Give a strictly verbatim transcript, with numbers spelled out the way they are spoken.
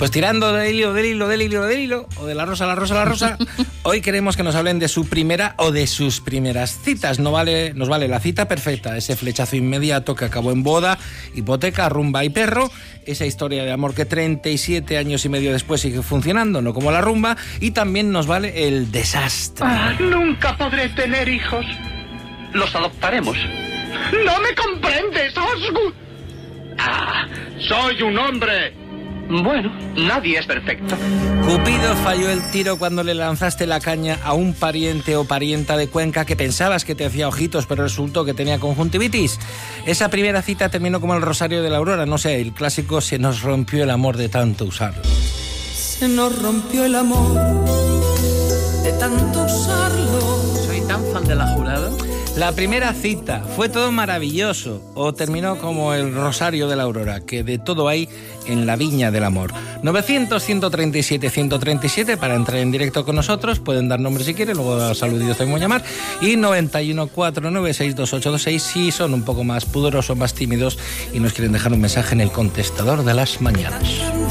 Pues tirando del hilo, del hilo, del hilo, del hilo, o de la rosa, la rosa, la rosa, hoy queremos que nos hablen de su primera o de sus primeras citas. No vale, nos vale la cita perfecta, ese flechazo inmediato que acabó en boda, hipoteca, rumba y perro, esa historia de amor que treinta y siete años y medio después sigue funcionando, no como la rumba, y también nos vale el desastre. Ah, nunca podré tener hijos. Los adoptaremos. ¡No me comprendes, Osgood! ¡Ah! ¡Soy un hombre! Bueno, nadie es perfecto. Cupido falló el tiro cuando le lanzaste la caña a un pariente o parienta de Cuenca que pensabas que te hacía ojitos, pero resultó que tenía conjuntivitis. Esa primera cita terminó como el rosario de la aurora, no sé, el clásico se nos rompió el amor de tanto usarlo. Se nos rompió el amor de tanto usarlo. Soy tan fan de La Jurado. La primera cita, ¿fue todo maravilloso o terminó como el rosario de la aurora? Que de todo hay en la viña del amor. novecientos, ciento treinta y siete, ciento treinta y siete para entrar en directo con nosotros. Pueden dar nombre si quieren, luego a saluditos tengo que llamar. Y noventa y uno, cuatro nueve seis, dos ocho dos seis si son un poco más pudorosos, más tímidos y nos quieren dejar un mensaje en el contestador de las mañanas.